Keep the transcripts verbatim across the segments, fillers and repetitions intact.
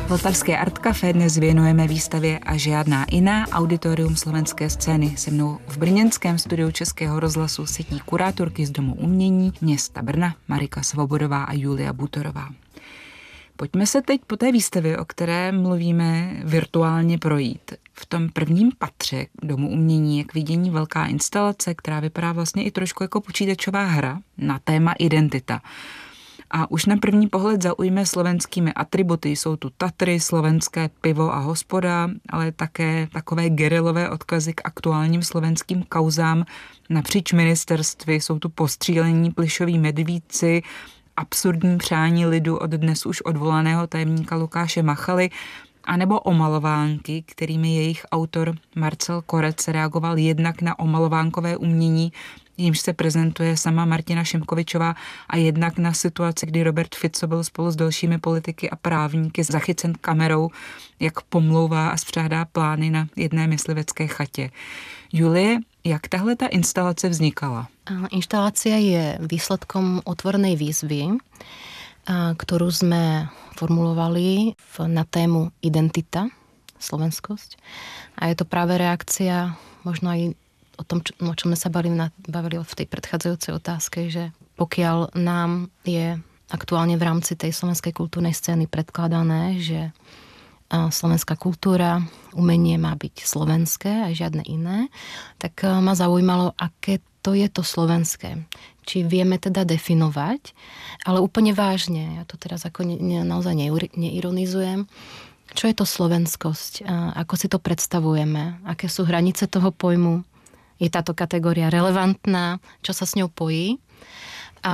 Vltavské Art Café dnes věnujeme výstavě A žádná jiná, auditorium slovenské scény. Se mnou v brněnském studiu Českého rozhlasu sedí kurátorky z Domu umění města Brna Marika Svobodová a Julia Butorová. Pojďme se teď po té výstavě, o které mluvíme, virtuálně projít. V tom prvním patře Domu umění je k vidění velká instalace, která vypadá vlastně i trošku jako počítačová hra na téma identita. A už na první pohled zaujme slovenskými atributy. Jsou tu Tatry, slovenské pivo a hospoda, ale také takové gerilové odkazy k aktuálním slovenským kauzám napříč ministerstvy. Jsou tu postřílení plišoví medvídci, absurdní přání lidu od dnes už odvolaného tajemníka Lukáše Machaly, anebo omalovánky, kterými jejich autor Marcel Korec reagoval jednak na omalovánkové umění, jímž se prezentuje sama Martina Šimkovičová, a jednak na situaci, kdy Robert Fico byl spolu s dalšími politiky a právníky zachycen kamerou, jak pomlouvá a spřádá plány na jedné myslivecké chatě. Julie, jak tahle ta instalace vznikala? Inštalácia je výsledkom otvorenej výzvy, ktorú sme formulovali na tému identita, slovenskosť. A je to práve reakcia možno aj o tom, čo, o čom sme sa bavili, bavili v tej predchádzajúcej otázke, že pokiaľ nám je aktuálne v rámci tej slovenskej kultúrnej scény predkladané, že slovenská kultúra, umenie má byť slovenské a žiadne iné, tak ma zaujímalo, aké to je to slovenské. Či vieme teda definovať, ale úplne vážne, ja to teraz ako ne, ne, naozaj neironizujem, čo je to slovenskosť, ako si to predstavujeme, aké sú hranice toho pojmu, je táto kategória relevantná, čo sa s ňou pojí. A, a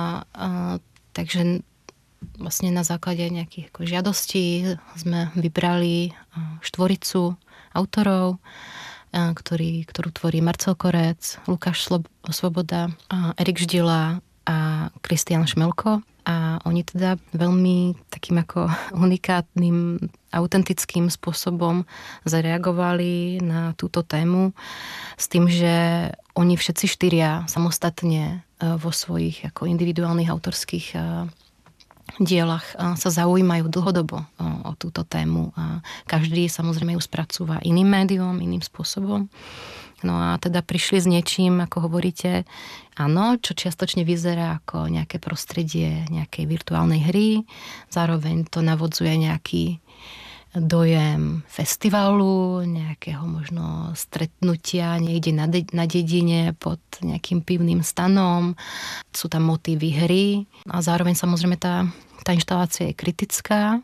takže vlastne na základe nejakých ako žiadostí sme vybrali štvoricu autorov, ktorý, ktorú tvorí Marcel Korec, Lukáš Svoboda, Erik Ždila a Kristián Šmelko. A oni teda veľmi takým ako unikátnym, autentickým spôsobom zareagovali na túto tému s tým, že oni všetci štyria samostatne vo svojich ako individuálnych autorských dielach sa zaujímajú dlhodobo o túto tému. Každý samozrejme ju spracúva iným médium, iným spôsobom. No a teda prišli s niečím, ako hovoríte, áno, čo čiastočne vyzerá ako nejaké prostredie nejakej virtuálnej hry. Zároveň to navodzuje nejaký dojem festivalu, nejakého možno stretnutia niekde na, de- na dedine pod nejakým pivným stanom. Sú tam motívy hry a zároveň samozrejme tá, tá inštalácia je kritická,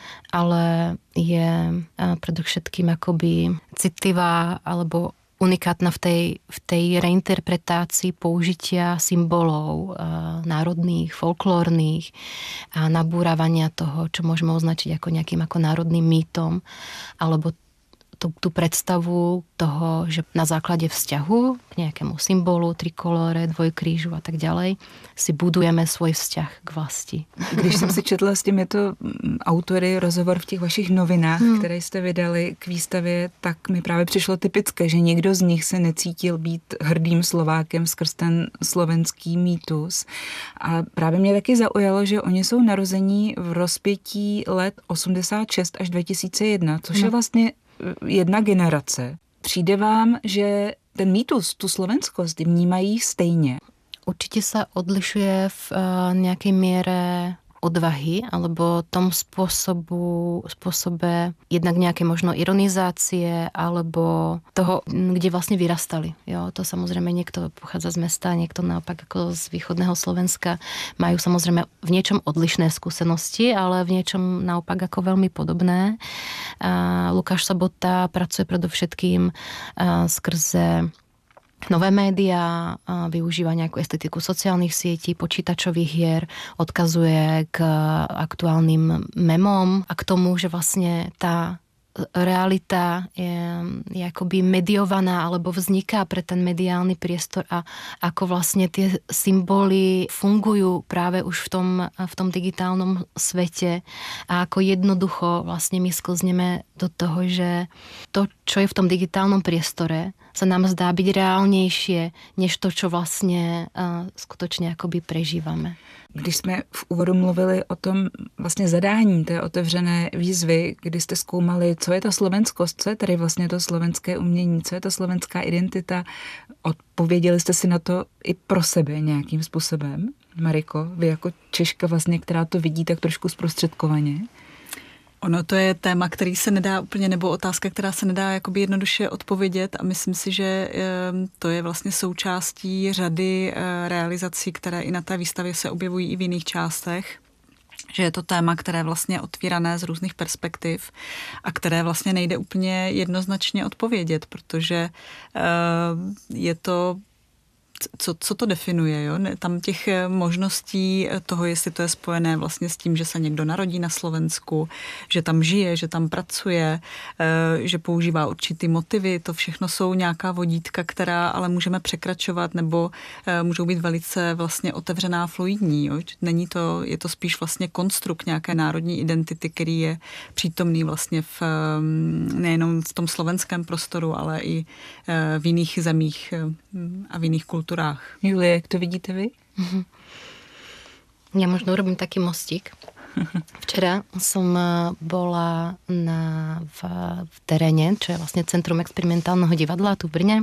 ale je predovšetkým akoby citlivá alebo unikátna v tej, v tej reinterpretácii použitia symbolov e, národných, folklórnych a nabúravania toho, čo môžeme označiť ako nejakým ako národným mýtom, alebo tú, tú predstavu toho, že na základe vzťahu k nejakému symbolu, trikolóre, dvojkrížu a tak ďalej si budujeme svoj vzťah k vlasti. Když jsem si četla s těmito autory rozhovor v těch vašich novinách, hmm. které jste vydali k výstavě, tak mi právě přišlo typické, že někdo z nich se necítil být hrdým Slovákem skrz ten slovenský mýtus. A právě mě taky zaujalo, že oni jsou narození v rozpětí let osmdesát šest až dva tisíce jedna, což no. je vlastně jedna generace. Přijde vám, že ten mýtus, tu slovenskost vnímají stejně? Určite sa odlišuje v nejakej miere odvahy alebo tom spôsobu, spôsobe jednak nejaké možno ironizácie alebo toho, kde vlastne vyrastali. Jo, to samozrejme niekto pochádza z mesta, niekto naopak ako z východného Slovenska. Majú samozrejme v niečom odlišné skúsenosti, ale v niečom naopak ako veľmi podobné. A Lukáš Sobota pracuje predovšetkým skrze nové médiá, využíva nejakú estetiku sociálnych sietí, počítačových hier, odkazuje k aktuálnym memom a k tomu, že vlastne tá realita je, je akoby mediovaná alebo vzniká pre ten mediálny priestor a ako vlastne tie symboly fungujú práve už v tom, v tom digitálnom svete a ako jednoducho vlastne my sklzneme do toho, že to, čo je v tom digitálnom priestore, sa nám zdá byť reálnejšie, než to, čo vlastne uh, skutočne akoby prežívame. Když jsme v úvodu mluvili o tom vlastně zadání té otevřené výzvy, kdy jste zkoumali, co je ta slovenskost, co je tady vlastně to slovenské umění, co je ta slovenská identita, odpověděli jste si na to i pro sebe nějakým způsobem? Mariko, vy jako Češka vlastně, která to vidí tak trošku zprostředkovaně. Ono to je téma, který se nedá úplně, nebo otázka, která se nedá jakoby jednoduše odpovědět a myslím si, že to je vlastně součástí řady realizací, které i na té výstavě se objevují i v jiných částech. Že je to téma, které je vlastně otvírané z různých perspektiv a které vlastně nejde úplně jednoznačně odpovědět, protože je to Co, co to definuje, jo? Tam těch možností toho, jestli to je spojené vlastně s tím, že se někdo narodí na Slovensku, že tam žije, že tam pracuje, že používá určitý motivy, to všechno jsou nějaká vodítka, která ale můžeme překračovat nebo můžou být velice vlastně otevřená, fluidní. Jo? Není to, je to spíš vlastně konstrukt nějaké národní identity, který je přítomný vlastně v, nejenom v tom slovenském prostoru, ale i v jiných zemích a v jiných kulturách. Julie, jak to vidíte vy? Mm-hmm. Ja možno urobím taký mostík. Včera som bola na, v, v teréne, čo je vlastne Centrum experimentálneho divadla tu v Brne.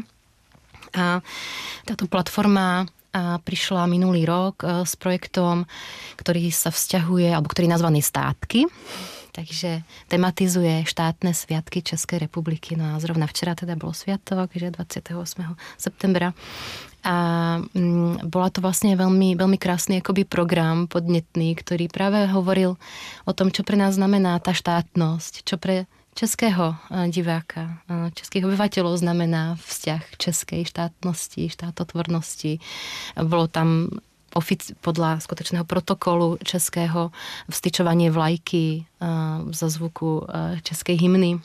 A táto platforma a prišla minulý rok s projektom, ktorý sa vzťahuje, alebo ktorý je nazvaný Státky. Takže tematizuje štátne sviatky Českej republiky. No a zrovna včera teda bol sviatok, že dvadsiateho ôsmeho septembra. A mm, bola to vlastne veľmi, veľmi krásny akoby program podnetný, ktorý práve hovoril o tom, čo pre nás znamená tá štátnosť, čo pre českého diváka, českých obyvateľov znamená vzťah českej štátnosti, štátotvornosti. Bolo tam ofici- podľa skutočného protokolu českého vstyčovanie vlajky za zvuku českej hymny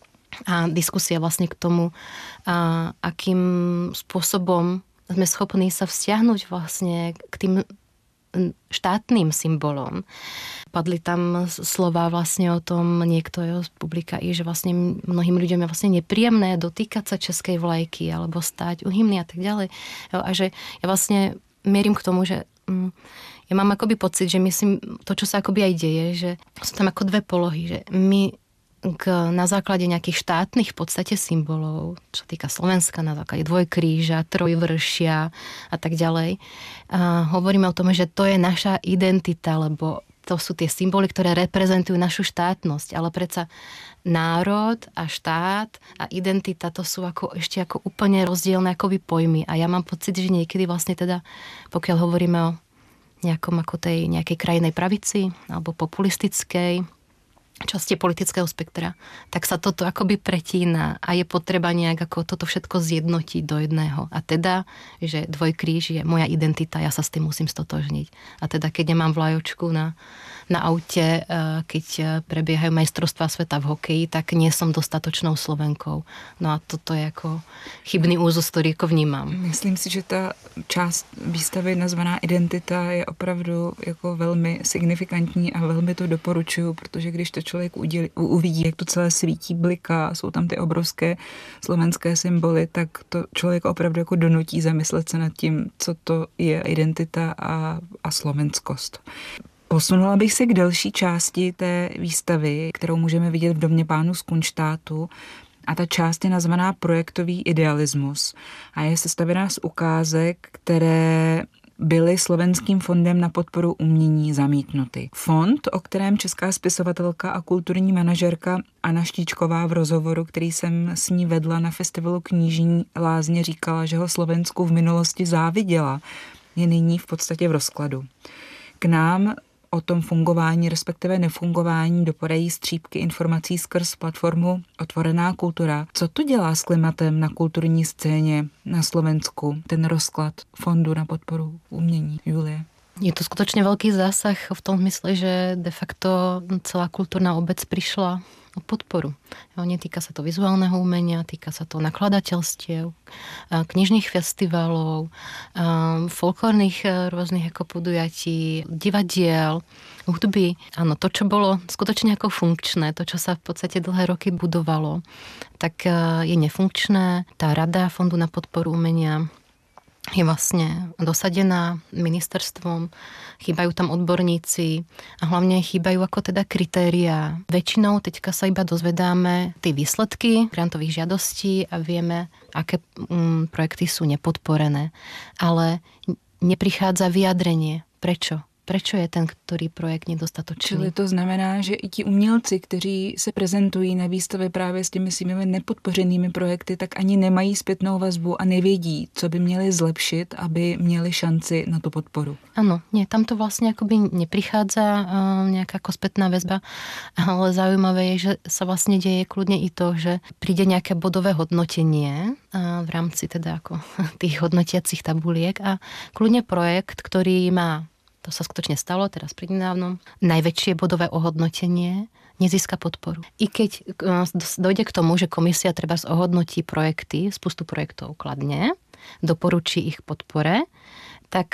a diskusia vlastne k tomu, akým spôsobom sme schopní sa vzťahnuť vlastne k tým štátnym symbolom. Padli tam slova vlastne o tom, niekto je z publika i, že vlastne mnohým ľuďom je vlastne nepríjemné dotýkať sa českej vlajky alebo stáť u hymny a tak ďalej. A že ja vlastne mierim k tomu, že mm, ja mám akoby pocit, že myslím, to, čo sa akoby aj deje, že sú tam ako dve polohy, že my k, na základe nejakých štátnych v podstate symbolov, čo týka Slovenska, na základe dvojkríža, trojvršia a tak ďalej, a hovoríme o tom, že to je naša identita, lebo to sú tie symboly, ktoré reprezentujú našu štátnosť, ale predsa národ a štát a identita to sú ako, ešte ako úplne rozdielne akoby pojmy. A ja mám pocit, že niekedy vlastne teda, pokiaľ hovoríme o nejakom ako tej nejakej krajnej pravici alebo populistickej časti politického spektra, tak sa toto akoby pretína a je potreba nejak ako toto všetko zjednotiť do jedného. A teda, že dvojkríž je moja identita, ja sa s tým musím stotožniť. A teda, keď nemám vlajočku na, na aute, keď prebiehajú majstrovstvá sveta v hokeji, tak nie som dostatočnou Slovenkou. No a toto je ako chybný úzus, ktorý ako vnímam. Myslím si, že ta část výstavy nazvaná Identita je opravdu jako velmi signifikantní a velmi to doporučuju, protože když to člověk udělí, uvidí, jak to celé svítí, bliká, jsou tam ty obrovské slovenské symboly, tak to člověk opravdu jako donutí zamyslet se nad tím, co to je identita a, a slovenskost. Posunula bych se k další části té výstavy, kterou můžeme vidět v Domě pánů z Kunštátu. A ta část je nazvaná Projektový idealismus a je sestavená z ukázek, které byly Slovenským fondem na podporu umění zamítnuty. Fond, o kterém česká spisovatelka a kulturní manažerka Anna Štíčková v rozhovoru, který jsem s ní vedla na festivalu Knížní Lázně, říkala, že ho Slovensku v minulosti záviděla, je nyní v podstatě v rozkladu. K nám o tom fungování, respektive nefungování dopadají střípky informací skrz platformu Otvorená kultura. Co to dělá s klimatem na kulturní scéně na Slovensku, ten rozklad Fondu na podporu umění? Julie? Je to skutočne veľký zásah v tom zmysle, že de facto celá kultúrna obec prišla o podporu. Netýka sa to vizuálneho umenia, týka sa to nakladateľstiev, knižných festivalov, folklórnych rôznych ako podujatí, divadiel, hudby. Áno, to, čo bolo skutočne ako funkčné, to, čo sa v podstate dlhé roky budovalo, tak je nefunkčné. Tá rada Fondu na podporu umenia je vlastne dosadená ministerstvom, chýbajú tam odborníci a hlavne chýbajú ako teda kritériá. Väčšinou teďka sa iba dozvedáme tie výsledky grantových žiadostí a vieme, aké um, projekty sú nepodporené. Ale neprichádza vyjadrenie. Prečo? Prečo je ten, ktorý projekt nedostatočný? Čili to znamená, že i ti umělci, kteří se prezentují na výstavě právě s těmi svými nepodpořenými projekty, tak ani nemají zpětnou vazbu a nevědí, co by měli zlepšit, aby měli šanci na tu podporu. Áno, nie, tam to vlastne akoby neprichádza uh, nejaká ako spätná väzba, ale zaujímavé je, že sa vlastne deje kľudne i to, že príde nejaké bodové hodnotenie uh, v rámci teda ako tých hodnotiacich tabuliek a kľudne projekt, ktorý má, to sa skutočne stalo teraz prednedávnom, najväčšie bodové ohodnotenie nezíska podporu. I keď dojde k tomu, že komisia treba ohodnotí projekty, spustu projektov kladne, doporučí ich podpore, tak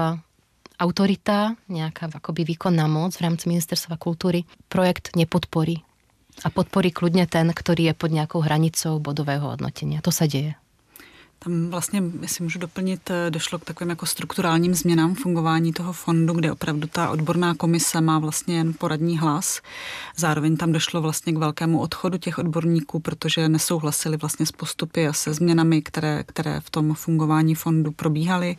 autorita, nejaká akoby výkonná moc v rámci Ministerstva kultúry projekt nepodporí. A podporí kľudne ten, ktorý je pod nejakou hranicou bodového hodnotenia. To sa deje. Tam vlastně, jestli můžu doplnit, došlo k takovým jako strukturálním změnám fungování toho fondu, kde opravdu ta odborná komise má vlastně jen poradní hlas. Zároveň tam došlo vlastně k velkému odchodu těch odborníků, protože nesouhlasili vlastně s postupy a se změnami, které, které v tom fungování fondu probíhaly,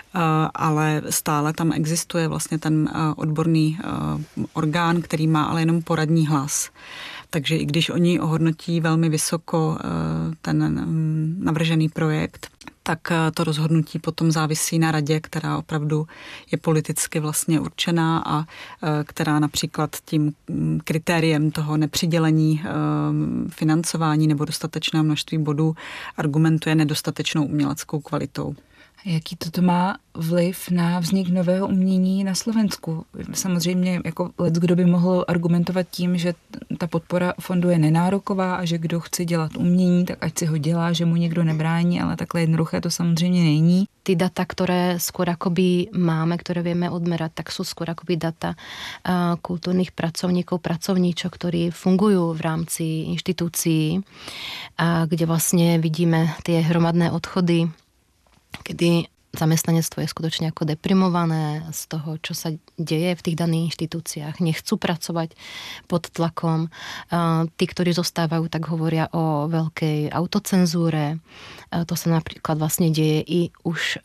ale stále tam existuje vlastně ten odborný orgán, který má ale jenom poradní hlas. Takže i když oni ohodnotí velmi vysoko ten navržený projekt, tak to rozhodnutí potom závisí na radě, která opravdu je politicky vlastně určená a která například tím kritériem toho nepřidělení financování nebo dostatečného množství bodů argumentuje nedostatečnou uměleckou kvalitou. Jaký toto má vliv na vznik nového umění na Slovensku? Samozřejmě jako leckdo by mohl argumentovat tím, že ta podpora fondu je nenároková a že kdo chce dělat umění, tak ať si ho dělá, že mu někdo nebrání, ale takhle jednoduché to samozřejmě není. Ty data, ktoré skôr akoby máme, ktoré vieme odmerať, tak sú skôr akoby data kultúrnych pracovníkov, pracovníčok, ktorí fungujú v rámci inštitúcií, kde vlastne vidíme tie hromadné odchody, kedy zamestnanectvo je skutočne ako deprimované z toho, čo sa deje v tých daných inštitúciách. Nechcú pracovať pod tlakom. Tí, ktorí zostávajú, tak hovoria o veľkej autocenzúre. To sa napríklad vlastne deje i už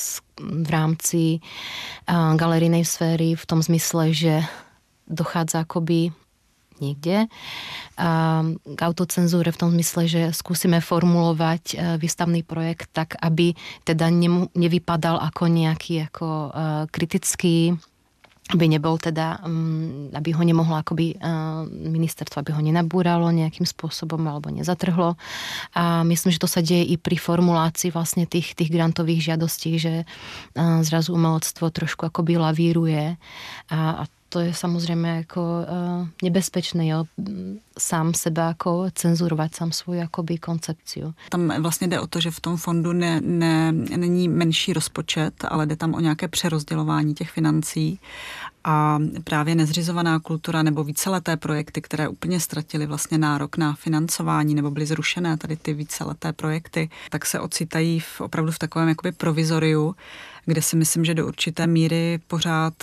v rámci galerijnej sféry v tom zmysle, že dochádza akoby niekde k autocenzúre v tom zmysle, že skúsime formulovať výstavný projekt tak, aby teda nevypadal ako nejaký ako kritický, aby nebol teda, aby ho nemohlo akoby ministerstvo, aby ho nenabúralo nejakým spôsobom alebo nezatrhlo. A myslím, že to sa deje i pri formulácii vlastne tých, tých grantových žiadostí, že zrazu umelectvo trošku akoby lavíruje a, a to je samozrejme ako uh, nebezpečné, jo? Sám seba ako cenzurovať, sám svoju akoby koncepciu. Tam vlastně jde o to, že v tom fondu ne, ne, není menší rozpočet, ale jde tam o nějaké přerozdělování těch financí a právě nezřizovaná kultura nebo víceleté projekty, které úplně ztratily vlastně nárok na financování nebo byly zrušené tady ty víceleté projekty, tak se ocitají v, opravdu v takovém jakoby provizoriu, kde si myslím, že do určité míry pořád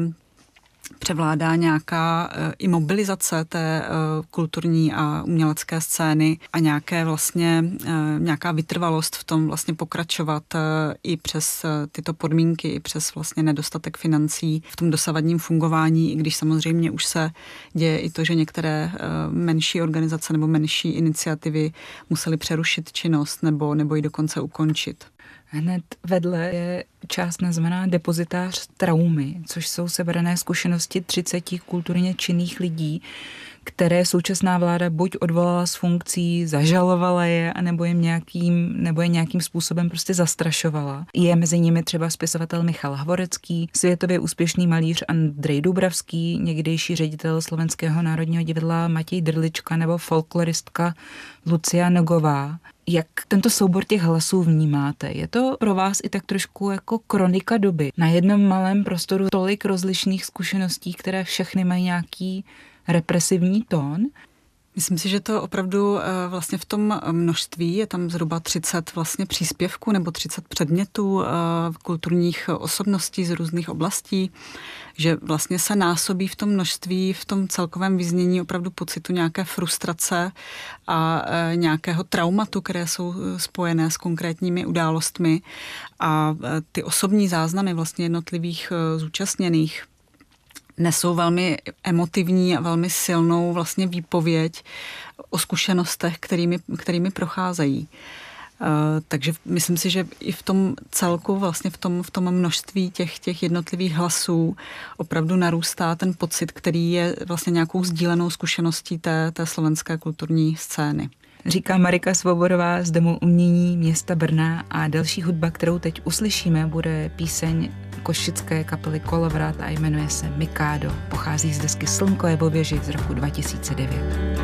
převládá nějaká i mobilizace té kulturní a umělecké scény a nějaké vlastně, nějaká vytrvalost v tom vlastně pokračovat i přes tyto podmínky, i přes vlastně nedostatek financí v tom dosavadním fungování, i když samozřejmě už se děje i to, že některé menší organizace nebo menší iniciativy musely přerušit činnost nebo, nebo ji dokonce ukončit. Hned vedle je část nazvaná depozitář traumy, což jsou sebrané zkušenosti třiceti kulturně činných lidí, které současná vláda buď odvolala z funkcí, zažalovala je, anebo jim nějakým, nebo je nějakým způsobem prostě zastrašovala. Je mezi nimi třeba spisovatel Michal Hvorecký, světově úspěšný malíř Andrej Dubravský, někdejší ředitel Slovenského národního divadla Matěj Drlička nebo folkloristka Lucia Nogová. Jak tento soubor těch hlasů vnímáte? Je to pro vás i tak trošku jako kronika doby? Na jednom malém prostoru tolik rozlišných zkušeností, které všechny mají nějaký represivní tón? Myslím si, že to opravdu vlastně v tom množství, je tam zhruba třicet vlastně příspěvků nebo třicet předmětů kulturních osobností z různých oblastí, že vlastně se násobí v tom množství, v tom celkovém vyznění opravdu pocitu nějaké frustrace a nějakého traumatu, které jsou spojené s konkrétními událostmi, a ty osobní záznamy vlastně jednotlivých zúčastněných nesou velmi emotivní a velmi silnou vlastně výpověď o zkušenostech, kterými, kterými procházejí. Uh, takže myslím si, že i v tom celku, vlastně v tom, v tom množství těch, těch jednotlivých hlasů opravdu narůstá ten pocit, který je vlastně nějakou sdílenou zkušeností té, té slovenské kulturní scény. Říká Marika Svobodová z Domu umění města Brna, a další hudba, kterou teď uslyšíme, bude píseň košické kapely Kolovrat a jmenuje se Mikádo. Pochází z desky Slnko je po věži z roku dva tisíce devět.